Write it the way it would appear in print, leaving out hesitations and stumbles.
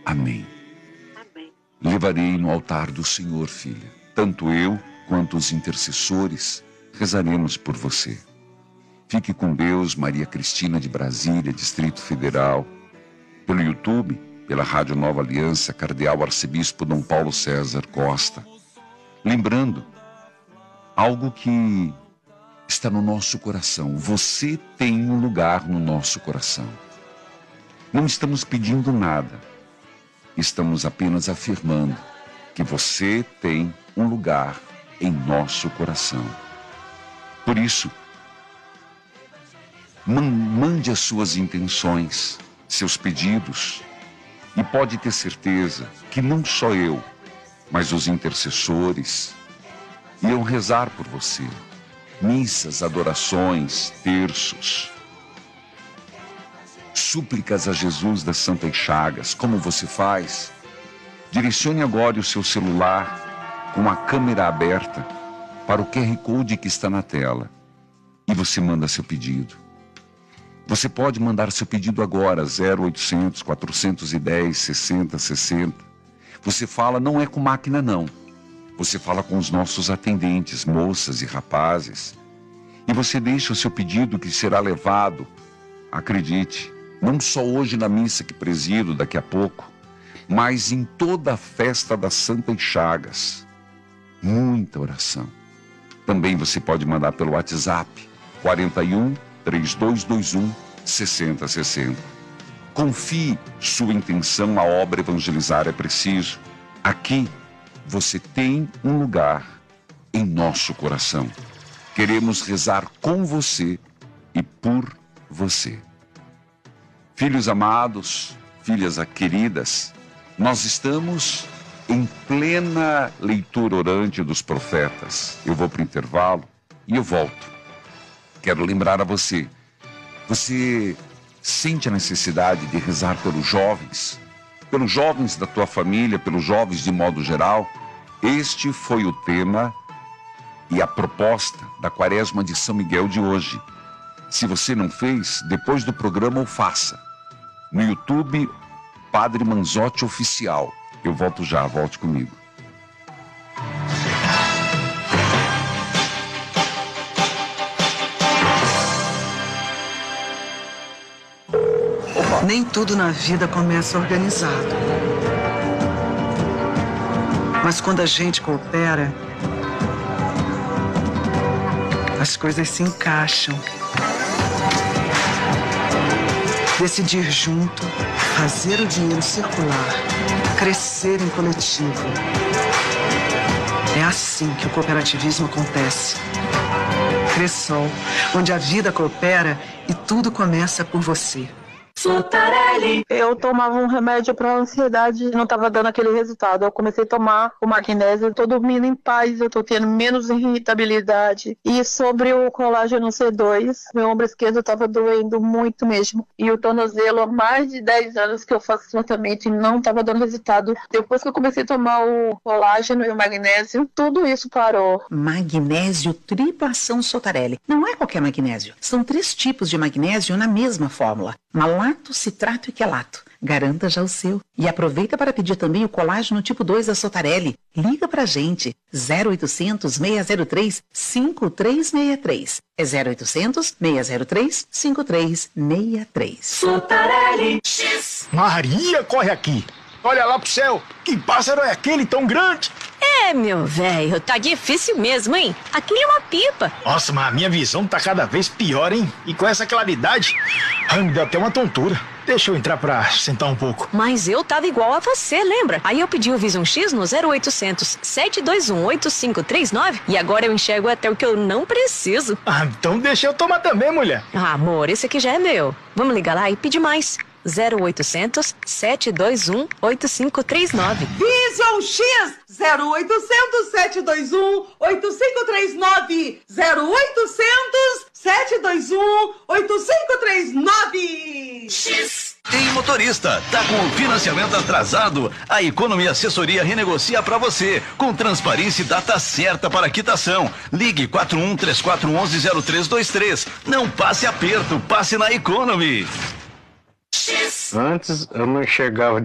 Amém. Amém. Levarei no altar do Senhor, filha. Tanto eu quanto os intercessores rezaremos por você. Fique com Deus, Maria Cristina de Brasília, Distrito Federal. Pelo YouTube, pela Rádio Nova Aliança, Cardeal Arcebispo Dom Paulo César Costa. Lembrando, algo que está no nosso coração. Você tem um lugar no nosso coração. Não estamos pedindo nada. Estamos apenas afirmando que você tem um lugar em nosso coração. Por isso, mande as suas intenções, seus pedidos, e pode ter certeza que não só eu, mas os intercessores irão rezar por você. Missas, adorações, terços, súplicas a Jesus das Santas Chagas. Como você faz? Direcione agora o seu celular com a câmera aberta para o QR Code que está na tela e você manda seu pedido. Você pode mandar seu pedido agora, 0800 410 6060. Você fala, não é com máquina não. Você fala com os nossos atendentes, moças e rapazes. E você deixa o seu pedido que será levado, acredite, não só hoje na missa que presido daqui a pouco, mas em toda a festa das Santas Chagas. Muita oração. Também você pode mandar pelo WhatsApp, 41 3221 6060. Confie sua intenção, a obra evangelizar é preciso. Aqui você tem um lugar em nosso coração. Queremos rezar com você e por você. Filhos amados, filhas queridas, nós estamos em plena leitura orante dos profetas. Eu vou para o intervalo e eu volto. Quero lembrar a você, você sente a necessidade de rezar pelos jovens da tua família, pelos jovens de modo geral? Este foi o tema e a proposta da Quaresma de São Miguel de hoje. Se você não fez, depois do programa o faça. No YouTube, Padre Manzotti Oficial. Eu volto já, volte comigo. Nem tudo na vida começa organizado. Mas quando a gente coopera, as coisas se encaixam. Decidir junto, fazer o dinheiro circular, crescer em coletivo. É assim que o cooperativismo acontece. Cressol, onde a vida coopera e tudo começa por você. Sotarelli. Eu tomava um remédio para ansiedade e não estava dando aquele resultado. Eu comecei a tomar o magnésio, estou dormindo em paz, eu estou tendo menos irritabilidade. E sobre o colágeno C2, meu ombro esquerdo estava doendo muito mesmo. E o tornozelo, há mais de 10 anos que eu faço tratamento e não estava dando resultado. Depois que eu comecei a tomar o colágeno e o magnésio, tudo isso parou. Magnésio tripla ação Sotarelli. Não é qualquer magnésio. São 3 tipos de magnésio na mesma fórmula. Malato, citrato e quelato. Garanta já o seu. E aproveita para pedir também o colágeno tipo 2 da Sotarelli. Liga pra gente. 0800 603 5363. É 0800 603 5363. Sotarelli X. Maria, corre aqui. Olha lá pro céu. Que pássaro é aquele tão grande? É, meu velho, tá difícil mesmo, hein? Aquilo é uma pipa. Nossa, mas a minha visão tá cada vez pior, hein? E com essa claridade, me deu até uma tontura. Deixa eu entrar pra sentar um pouco. Mas eu tava igual a você, lembra? Aí eu pedi o Visum X no 0800 721 8539 e agora eu enxergo até o que eu não preciso. Então deixa eu tomar também, mulher. Amor, esse aqui já é meu. Vamos ligar lá e pedir mais. 0800 721 8539. Vision X 0800 721 8539. 0800 721 8539. X. Ei, motorista, tá com o financiamento atrasado? A Economy Assessoria renegocia para você, com transparência e data certa para quitação. Ligue 4134110323. Não passe aperto, passe na Economy. Antes eu não enxergava